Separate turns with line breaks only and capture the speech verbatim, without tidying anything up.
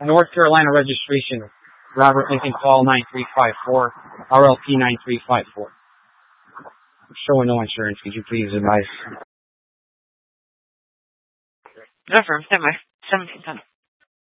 North Carolina registration. Robert Lincoln, call nine three five four, R L P nine three five four. Showing no insurance, could you please advise?
Affirm, stand by. seventeen ten.